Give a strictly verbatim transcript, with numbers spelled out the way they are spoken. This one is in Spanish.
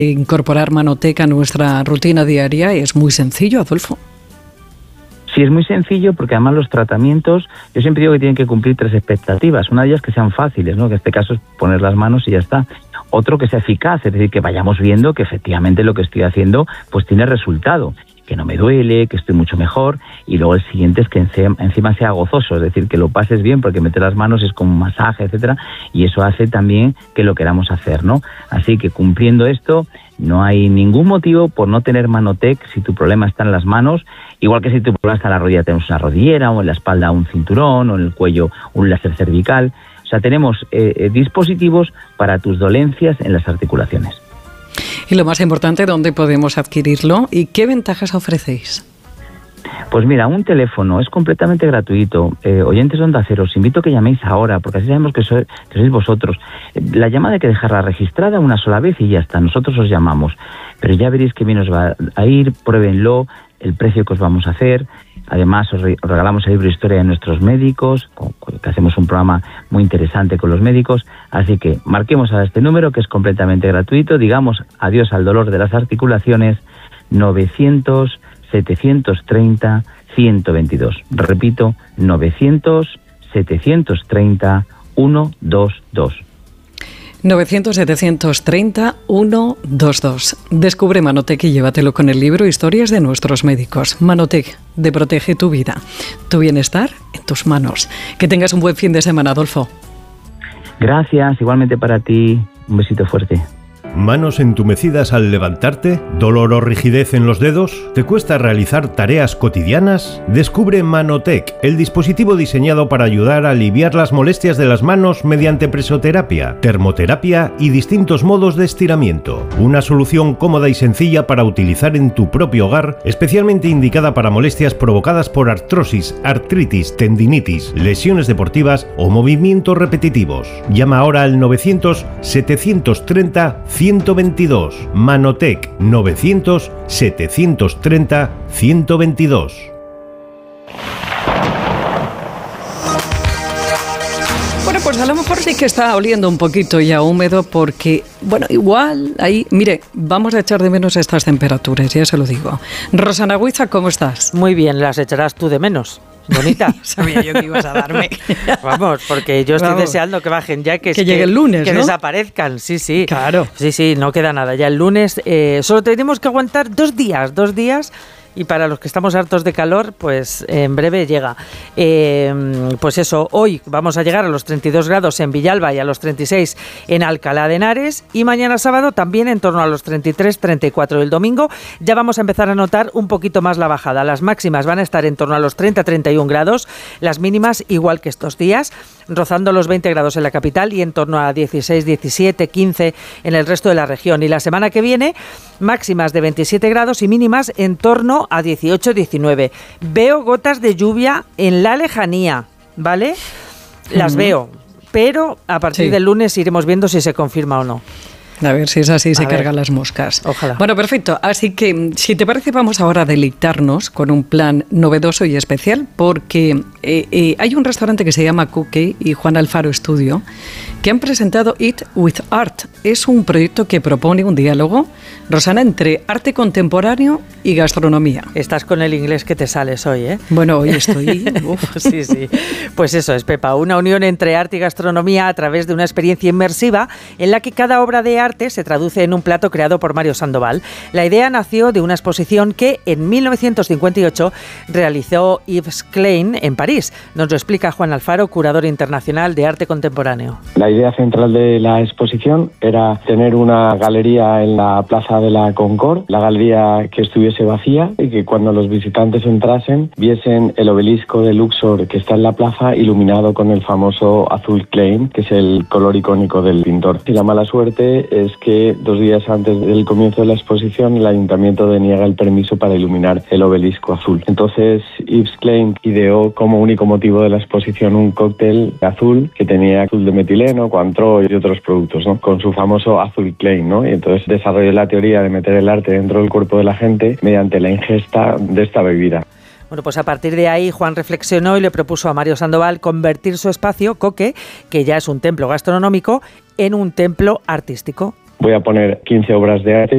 incorporar Manotec a nuestra rutina diaria es muy sencillo, Adolfo. Sí, es muy sencillo porque además los tratamientos, yo siempre digo que tienen que cumplir tres expectativas. Una de ellas que sean fáciles, ¿no? Que en este caso es poner las manos y ya está. Otro que sea eficaz, es decir, que vayamos viendo que efectivamente lo que estoy haciendo pues tiene resultado, que no me duele, que estoy mucho mejor. Y luego el siguiente es que encima sea gozoso, es decir, que lo pases bien, porque meter las manos es como un masaje, etcétera, y eso hace también que lo queramos hacer, ¿no? Así que cumpliendo esto, no hay ningún motivo por no tener Manotec si tu problema está en las manos, igual que si tu problema está en la rodilla, tenemos una rodillera, o en la espalda un cinturón, o en el cuello un láser cervical. O sea, tenemos eh, dispositivos para tus dolencias en las articulaciones. Y lo más importante, ¿dónde podemos adquirirlo y qué ventajas ofrecéis? Pues mira, un teléfono es completamente gratuito. Eh, oyentes de Onda Cero, os invito a que llaméis ahora, porque así sabemos que, sois, que sois vosotros. Eh, la llamada hay que dejarla registrada una sola vez y ya está, nosotros os llamamos. Pero ya veréis que bien os va a ir, pruébenlo, el precio que os vamos a hacer. Además, os regalamos el libro Historia de nuestros médicos, que hacemos un programa muy interesante con los médicos. Así que marquemos a este número, que es completamente gratuito. Digamos adiós al dolor de las articulaciones, novecientos, setecientos treinta, ciento veintidós. Repito, novecientos, setecientos treinta, ciento veintidós. novecientos, setecientos treinta, ciento veintidós. Descubre Manotec y llévatelo con el libro Historias de nuestros médicos. Manotec, de Protege tu vida. Tu bienestar en tus manos. Que tengas un buen fin de semana, Adolfo. Gracias, igualmente para ti. Un besito fuerte. ¿Manos entumecidas al levantarte? ¿Dolor o rigidez en los dedos? ¿Te cuesta realizar tareas cotidianas? Descubre Manotec, el dispositivo diseñado para ayudar a aliviar las molestias de las manos mediante presoterapia, termoterapia y distintos modos de estiramiento. Una solución cómoda y sencilla para utilizar en tu propio hogar, especialmente indicada para molestias provocadas por artrosis, artritis, tendinitis, lesiones deportivas o movimientos repetitivos. Llama ahora al novecientos, setecientos treinta, ciento veintidós. Manotec novecientos, setecientos treinta, ciento veintidós. Bueno, pues a lo mejor sí que está oliendo un poquito ya húmedo porque, bueno, igual ahí, mire, vamos a echar de menos estas temperaturas, ya se lo digo. Rosana Huiza, ¿cómo estás? Muy bien, las echarás tú de menos. Bonita. Sabía yo que ibas a darme. Vamos, porque yo estoy Vamos. deseando que bajen ya, que, que llegue el lunes, que ¿no? desaparezcan, sí, sí. Claro. Sí, sí, no queda nada. Ya el lunes eh, solo tenemos que aguantar dos días, dos días. Y para los que estamos hartos de calor, pues en breve llega. Eh, pues eso, hoy vamos a llegar a los treinta y dos grados en Villalba y a los treinta y seis en Alcalá de Henares. Y mañana sábado también en torno a los treinta y tres, treinta y cuatro. El domingo ya vamos a empezar a notar un poquito más la bajada. Las máximas van a estar en torno a los treinta, treinta y un grados. Las mínimas igual que estos días, rozando los veinte grados en la capital y en torno a dieciséis, diecisiete, quince en el resto de la región. Y la semana que viene, máximas de veintisiete grados y mínimas en torno a dieciocho, diecinueve. Veo gotas de lluvia en la lejanía, ¿vale? Las uh-huh. veo, pero a partir sí. del lunes iremos viendo si se confirma o no. A ver si es así, a se ver. cargan las moscas. Ojalá. Bueno, perfecto. Así que, si te parece, vamos ahora a deleitarnos con un plan novedoso y especial, porque eh, eh, hay un restaurante que se llama Cookie y Juan Alfaro Studio, que han presentado Eat with Art. Es un proyecto que propone un diálogo, Rosana, entre arte contemporáneo y gastronomía. Estás con el inglés que te sales hoy, ¿eh? Bueno, hoy estoy... Uf, sí, sí. Pues eso es, Pepa, una unión entre arte y gastronomía a través de una experiencia inmersiva en la que cada obra de arte se traduce en un plato creado por Mario Sandoval. La idea nació de una exposición que en mil novecientos cincuenta y ocho realizó Yves Klein en París. Nos lo explica Juan Alfaro, curador internacional de arte contemporáneo. La idea central de la exposición era tener una galería en la Plaza de la Concorde, la galería que estuviese vacía y que cuando los visitantes entrasen viesen el obelisco de Luxor que está en la plaza iluminado con el famoso azul Klein, que es el color icónico del pintor. Y la mala suerte es que dos días antes del comienzo de la exposición el ayuntamiento deniega el permiso para iluminar el obelisco azul. Entonces Yves Klein ideó como único motivo de la exposición un cóctel azul que tenía azul de metileno, cointreau y otros productos, ¿no? Con su famoso azul Klein, ¿no? Y entonces desarrolló la teoría de meter el arte dentro del cuerpo de la gente mediante la ingesta de esta bebida. Bueno, pues a partir de ahí Juan reflexionó y le propuso a Mario Sandoval convertir su espacio, Coque, que ya es un templo gastronómico, en un templo artístico. Voy a poner quince obras de arte